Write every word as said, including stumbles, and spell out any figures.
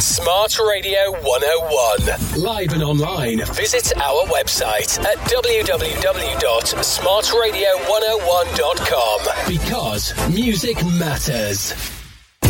Smart Radio one oh one. Live and online, visit our website at w w w dot smart radio one oh one dot com. Because music matters.